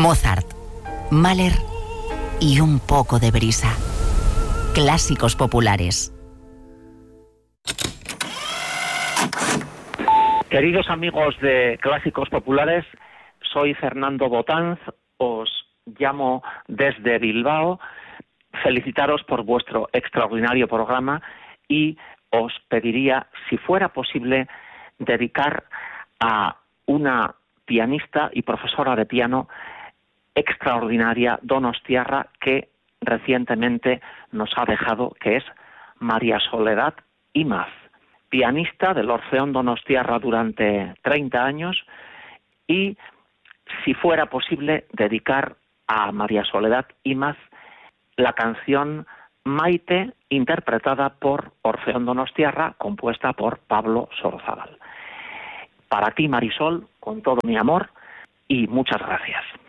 Mozart, Mahler y un poco de brisa. Clásicos populares. Queridos amigos de Clásicos Populares, soy Fernando Botanz, os llamo desde Bilbao, felicitaros por vuestro extraordinario programa y os pediría, si fuera posible, dedicar a una pianista y profesora de piano extraordinaria, donostiarra, que recientemente nos ha dejado, que es María Soledad Imaz, pianista del Orfeón Donostiarra durante 30 años, y si fuera posible dedicar a María Soledad Imaz la canción Maite, interpretada por Orfeón Donostiarra, compuesta por Pablo Sorozábal. Para ti, Marisol, con todo mi amor, y muchas gracias.